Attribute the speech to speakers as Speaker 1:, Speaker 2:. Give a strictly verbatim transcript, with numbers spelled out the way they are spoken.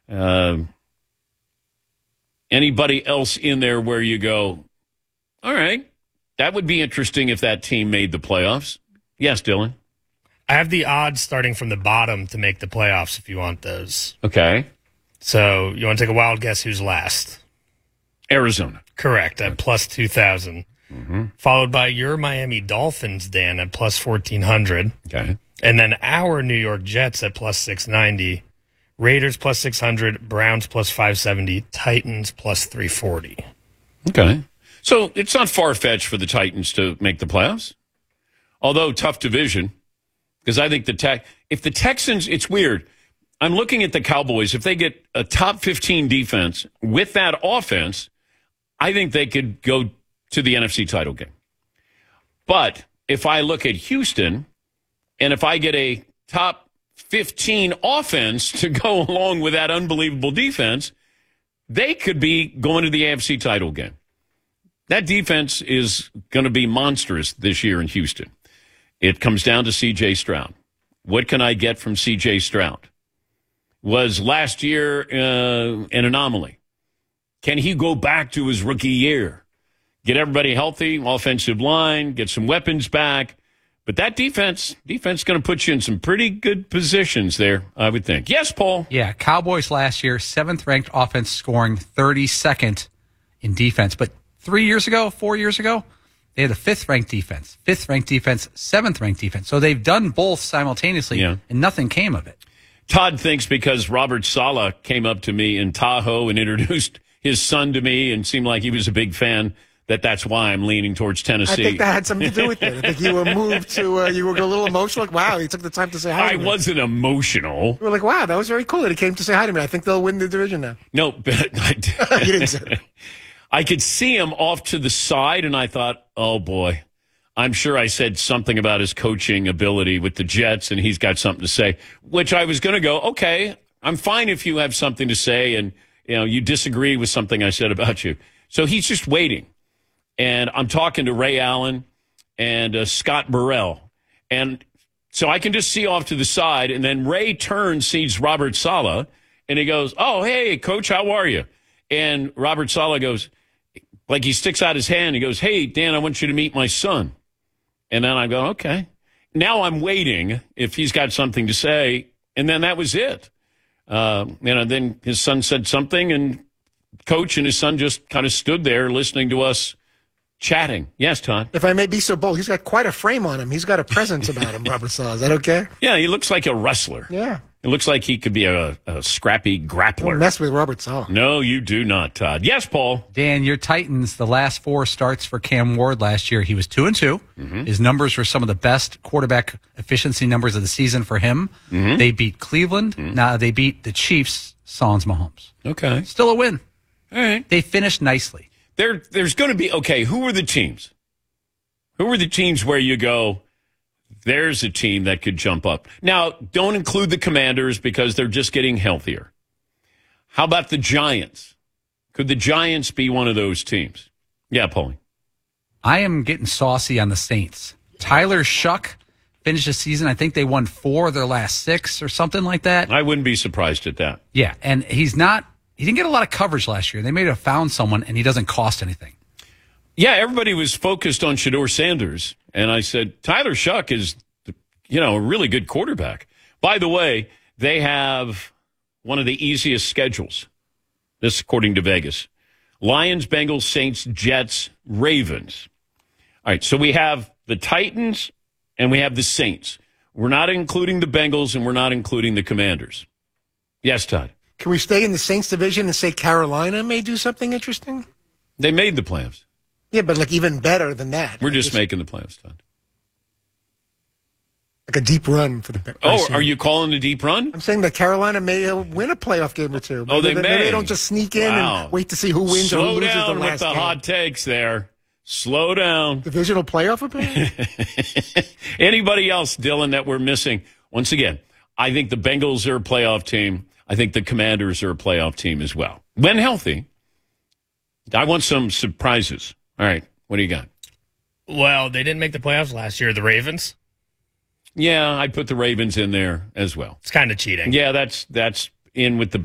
Speaker 1: Uh, anybody else in there where you go, all right, that would be interesting if that team made the playoffs? Yes, Dylan?
Speaker 2: I have the odds starting from the bottom to make the playoffs if you want those.
Speaker 1: Okay.
Speaker 2: So you want to take a wild guess who's last?
Speaker 1: Arizona.
Speaker 2: Correct, at plus two thousand. Mm-hmm. Followed by your Miami Dolphins, Dan, at plus fourteen hundred.
Speaker 1: Okay.
Speaker 2: And then our New York Jets at plus six ninety. Raiders plus six hundred. Browns plus five seventy. Titans plus three forty.
Speaker 1: Okay. So it's not far-fetched for the Titans to make the playoffs. Although, tough division. Because I think the tech, if the Texans, it's weird. I'm looking at the Cowboys. If they get a top fifteen defense with that offense, I think they could go to the N F C title game. But if I look at Houston, and if I get a top fifteen offense to go along with that unbelievable defense, they could be going to the A F C title game. That defense is going to be monstrous this year in Houston. It comes down to C J Stroud. What can I get from C J Stroud? Was last year uh, an anomaly? Can he go back to his rookie year? Get everybody healthy, offensive line, get some weapons back. But that defense, defense going to put you in some pretty good positions there, I would think. Yes, Paul?
Speaker 3: Yeah, Cowboys last year, seventh-ranked offense scoring thirty-second in defense. But three years ago, four years ago, they had a fifth-ranked defense, fifth-ranked defense, seventh-ranked defense. So they've done both simultaneously, yeah. and nothing came of it.
Speaker 1: Todd thinks because Robert Saleh came up to me in Tahoe and introduced his son to me and seemed like he was a big fan, that that's why I'm leaning towards Tennessee.
Speaker 4: I think that had something to do with it. I think you were moved to, uh, you were a little emotional. Like, wow, he took the time to say hi to
Speaker 1: I
Speaker 4: me.
Speaker 1: wasn't emotional.
Speaker 4: You were like, wow, that was very cool that he came to say hi to me. I think they'll win the division now.
Speaker 1: No, but I,
Speaker 4: you didn't say that.
Speaker 1: I could see him off to the side, and I thought, oh, boy, I'm sure I said something about his coaching ability with the Jets, and he's got something to say, which I was going to go, okay, I'm fine if you have something to say, and you know you disagree with something I said about you. So he's just waiting. And I'm talking to Ray Allen and uh, Scott Burrell. And so I can just see off to the side, and then Ray turns, sees Robert Saleh, and he goes, oh, hey, Coach, how are you? And Robert Saleh goes, like he sticks out his hand. He goes, hey, Dan, I want you to meet my son. And then I go, okay. Now I'm waiting if he's got something to say. And then that was it. Uh, you know, then his son said something, and Coach and his son just kind of stood there listening to us chatting. Yes, Todd?
Speaker 4: If I may be so bold, he's got quite a frame on him. He's got a presence about him, Robert Saleh. Is that okay?
Speaker 1: Yeah, he looks like a wrestler.
Speaker 4: Yeah.
Speaker 1: It looks like he could be a, a scrappy grappler.
Speaker 4: Don't mess with Robert Saleh.
Speaker 1: No, you do not, Todd. Yes, Paul.
Speaker 3: Dan, your Titans, the last four starts for Cam Ward last year, he was two and two. Mm-hmm. His numbers were some of the best quarterback efficiency numbers of the season for him. Mm-hmm. They beat Cleveland. Mm-hmm. Now they beat the Chiefs, sans Mahomes.
Speaker 1: Okay.
Speaker 3: Still a win.
Speaker 1: All right.
Speaker 3: They finished nicely.
Speaker 1: There, there's going to be, okay, who are the teams? Who are the teams where you go, there's a team that could jump up? Now, don't include the Commanders because they're just getting healthier. How about the Giants? Could the Giants be one of those teams? Yeah, Paulie.
Speaker 3: I am getting saucy on the Saints. Tyler Shuck finished the season. I think they won four of their last six or something like that.
Speaker 1: I wouldn't be surprised at that.
Speaker 3: Yeah, and he's not, he didn't get a lot of coverage last year. They may have found someone, and he doesn't cost anything.
Speaker 1: Yeah, everybody was focused on Shedeur Sanders, and I said, Tyler Shuck is, you know, a really good quarterback. By the way, they have one of the easiest schedules, this according to Vegas. Lions, Bengals, Saints, Jets, Ravens. All right, so we have the Titans and we have the Saints. We're not including the Bengals and we're not including the Commanders. Yes, Todd?
Speaker 4: Can we stay in the Saints division and say Carolina may do something interesting?
Speaker 1: They made the playoffs.
Speaker 4: Yeah, but like even better than that.
Speaker 1: We're just, just making the playoffs, Todd.
Speaker 4: Like a deep run for the.
Speaker 1: Oh, are you calling a deep run?
Speaker 4: I'm saying that Carolina may uh, win a playoff game or two.
Speaker 1: Oh, they,
Speaker 4: they
Speaker 1: may.
Speaker 4: Maybe they don't just sneak in
Speaker 1: wow.
Speaker 4: and wait to see who wins
Speaker 1: Slow
Speaker 4: or who loses
Speaker 1: down
Speaker 4: the
Speaker 1: with
Speaker 4: last
Speaker 1: the
Speaker 4: game.
Speaker 1: hot takes there. Slow down.
Speaker 4: Divisional playoff appearance?
Speaker 1: Anybody else, Dylan, that we're missing? Once again, I think the Bengals are a playoff team. I think the Commanders are a playoff team as well. When healthy, I want some surprises. All right, what do you got?
Speaker 2: Well, they didn't make the playoffs last year, the Ravens.
Speaker 1: Yeah, I'd put the Ravens in there as well.
Speaker 2: It's kind of cheating.
Speaker 1: Yeah, that's that's in with the